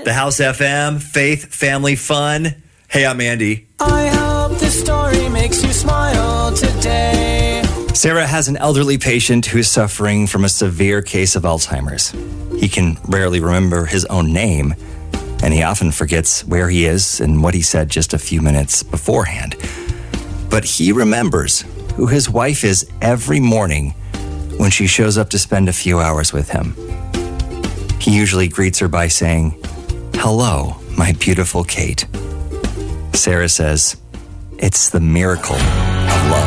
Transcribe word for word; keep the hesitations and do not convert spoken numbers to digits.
The House F M, faith, family, fun. Hey, I'm Andy. I hope this story makes you smile today. Sarah has an elderly patient who's suffering from a severe case of Alzheimer's. He can rarely remember his own name, and he often forgets where he is and what he said just a few minutes beforehand. But he remembers who his wife is every morning when she shows up to spend a few hours with him. He usually greets her by saying, "Hello, my beautiful Kate." Sarah says, "It's the miracle of love."